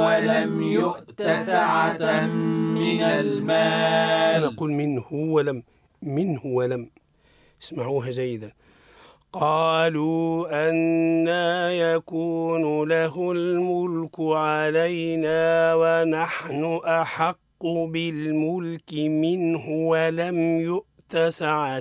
ولم يؤت سعة من المال. نقول منه ولم اسمعوها جيدا. قالوا أنى يكون له الملك علينا ونحن أحق بالملك منه ولم يؤت سعة